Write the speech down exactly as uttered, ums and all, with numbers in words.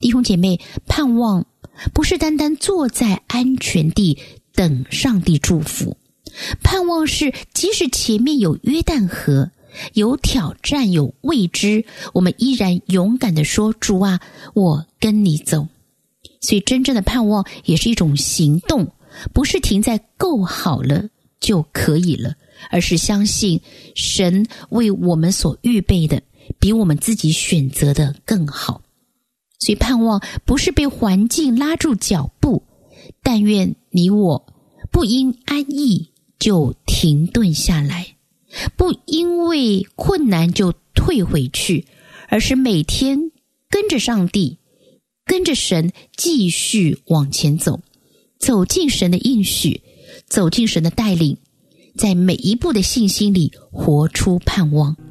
弟兄姐妹，盼望不是单单坐在安全地等上帝祝福，盼望是即使前面有约旦河，有挑战，有未知，我们依然勇敢地说，主啊，我跟你走。所以真正的盼望也是一种行动，不是停在够好了就可以了，而是相信神为我们所预备的比我们自己选择的更好。所以盼望不是被环境拉住脚步，但愿你我不因安逸就停顿下来，不因为困难就退回去，而是每天跟着上帝，跟着神继续往前走，走进神的应许，走进神的带领，在每一步的信心里活出盼望。